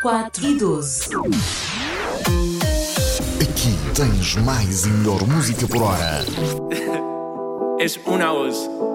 4 e 12. Aqui tens mais e melhor música por hora. Es una voz.